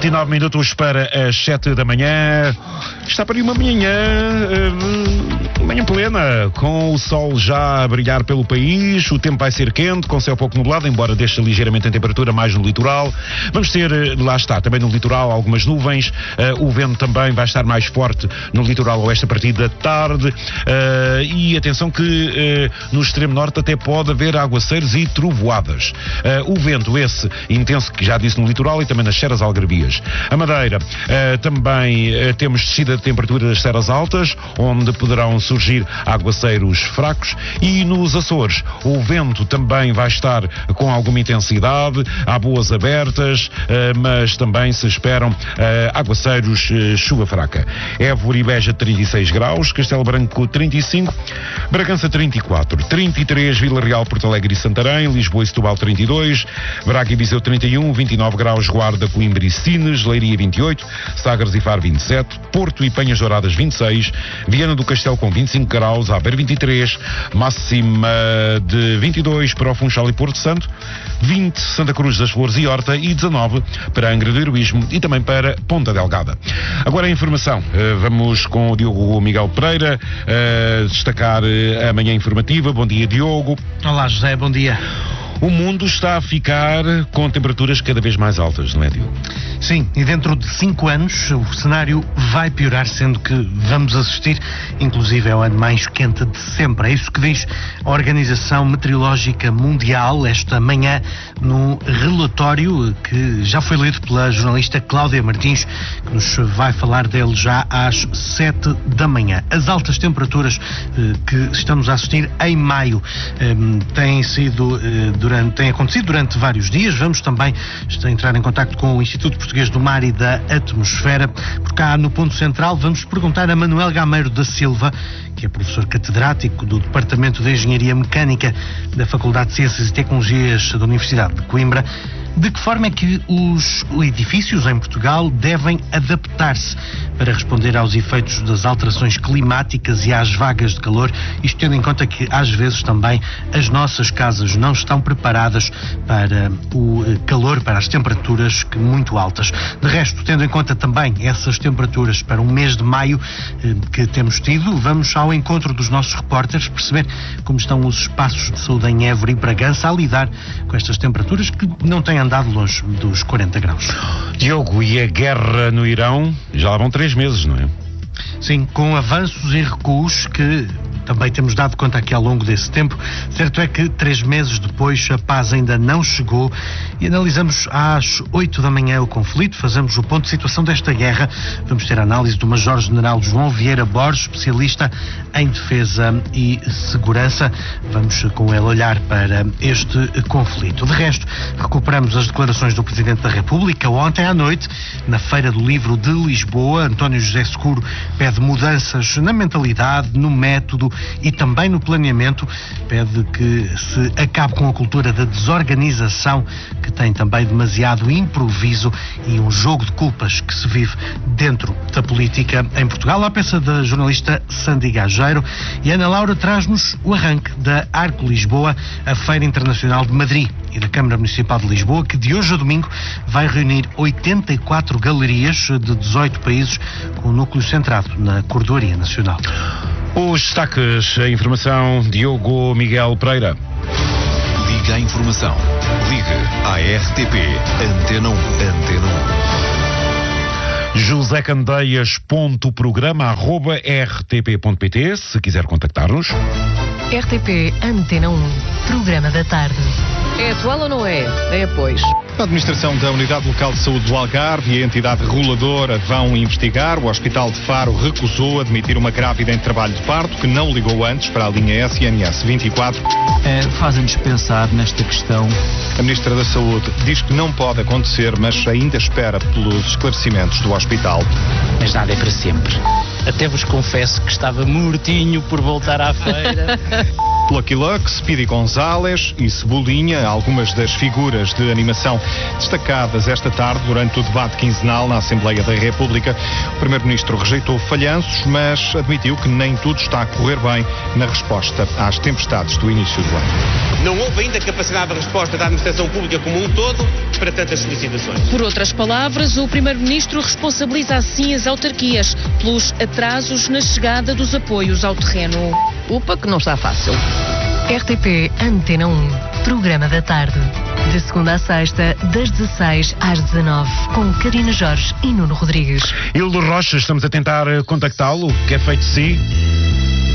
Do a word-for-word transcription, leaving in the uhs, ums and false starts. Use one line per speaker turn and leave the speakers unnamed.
vinte e nove minutos para as sete da manhã. Está para aí uma manhã, uh, manhã plena, com o sol já a brilhar pelo país. O tempo vai ser quente, com céu pouco nublado, embora deixe ligeiramente a temperatura mais no litoral. Vamos ter, lá está, também no litoral algumas nuvens. Uh, o vento também vai estar mais forte no litoral oeste a partir da tarde. Uh, e atenção que uh, no extremo norte até pode haver aguaceiros e trovoadas. Uh, o vento esse intenso que já disse no litoral e também nas serras algarvias. A Madeira, uh, também uh, temos descida de temperatura das serras altas, onde poderão surgir aguaceiros fracos, e nos Açores o vento também vai estar com alguma intensidade, há boas abertas, uh, mas também se esperam uh, aguaceiros, uh, chuva fraca. Évora e Beja trinta e seis graus, Castelo Branco trinta e cinco, Bragança trinta e quatro, trinta e três Vila Real, Porto Alegre e Santarém, Lisboa e Setúbal trinta e dois, Braga e Viseu trinta e um, vinte e nove graus Guarda, Coimbra e Sines, Leiria vinte e oito, Sagres e Faro vinte e sete, Porto e Penhas Douradas vinte e seis, Viana do Castelo com vinte e cinco graus, Aveiro vinte e três, máxima de vinte e dois para o Funchal e Porto Santo, vinte Santa Cruz das Flores e Horta e dezanove para Angra do Heroísmo e também para Ponta Delgada. Agora a informação, vamos com o Diogo Miguel Pereira destacar a manhã informativa. Bom dia, Diogo.
Olá, José, bom dia.
O mundo está a ficar com temperaturas cada vez mais altas, não é, Diogo?
Sim, e dentro de cinco anos o cenário vai piorar, sendo que vamos assistir, inclusive, ao ano mais quente de sempre. É isso que diz a Organização Meteorológica Mundial esta manhã, num relatório que já foi lido pela jornalista Cláudia Martins, que nos vai falar dele já às sete da manhã. As altas temperaturas eh, que estamos a assistir em maio eh, têm sido eh, durante, têm acontecido durante vários dias. Vamos também entrar em contacto com o Instituto Português do Mar e da Atmosfera. Por cá, no ponto central, vamos perguntar a Manuel Gameiro da Silva, que é professor catedrático do Departamento de Engenharia Mecânica da Faculdade de Ciências e Tecnologias da Universidade de Coimbra, de que forma é que os edifícios em Portugal devem adaptar-se para responder aos efeitos das alterações climáticas e às vagas de calor, isto tendo em conta que às vezes também as nossas casas não estão preparadas para o calor, para as temperaturas muito altas. De resto, tendo em conta também essas temperaturas para o mês de maio eh, que temos tido, vamos ao encontro dos nossos repórteres perceber como estão os espaços de saúde em Évora e Bragança a lidar com estas temperaturas que não têm andado longe dos quarenta graus.
Diogo, e a guerra no Irão? Já lá vão três meses, não é?
Sim, com avanços e recuos que também temos dado conta aqui ao longo desse tempo. Certo é que três meses depois a paz ainda não chegou e analisamos às oito da manhã o conflito, fazemos o ponto de situação desta guerra. Vamos ter a análise do Major-General João Vieira Borges, especialista em defesa e segurança. Vamos com ele olhar para este conflito. De resto, recuperamos as declarações do Presidente da República. Ontem à noite, na Feira do Livro de Lisboa, António José Seguro pede mudanças na mentalidade, no método e também no planeamento. Pede que se acabe com a cultura da desorganização, que tem também demasiado improviso e um jogo de culpas que se vive dentro da política em Portugal. À peça da jornalista Sandy Gageiro, e Ana Laura traz-nos o arranque da Arco Lisboa, a Feira Internacional de Madrid, e da Câmara Municipal de Lisboa, que de hoje a domingo vai reunir oitenta e quatro galerias de dezoito países, com o núcleo centrado na Cordoaria Nacional.
Os destaques, a informação, Diogo Miguel Pereira.
Liga a informação. Liga à R T P. Antena um. Antena um.
José Candeias ponto programa arroba r t p ponto p t, se quiser contactar-nos.
R T P Antena um, programa da tarde.
É atual ou não é? É, pois.
A administração da Unidade Local de Saúde do Algarve e a entidade reguladora vão investigar. O Hospital de Faro recusou admitir uma grávida em trabalho de parto que não ligou antes para a linha S N S vinte e quatro.
É, fazem-nos pensar nesta questão.
A Ministra da Saúde diz que não pode acontecer, mas ainda espera pelos esclarecimentos do hospital.
Mas nada é para sempre. Até vos confesso que estava mortinho por voltar à feira.
Lucky Luck, Speedy Gonzales e Cebolinha, algumas das figuras de animação destacadas esta tarde durante o debate quinzenal na Assembleia da República. O Primeiro-Ministro rejeitou falhanços, mas admitiu que nem tudo está a correr bem na resposta às tempestades do início do ano.
Não houve ainda capacidade de resposta da administração pública como um todo para tantas solicitações.
Por outras palavras, o Primeiro-Ministro responsabiliza assim as autarquias pelos atrasos na chegada dos apoios ao terreno.
Upa, que não está fácil.
R T P Antena um, programa da tarde. De segunda a sexta, das dezesseis às dezanove, com Karina Jorge e Nuno Rodrigues.
Hildo Rocha, estamos a tentar contactá-lo. Que é feito de si?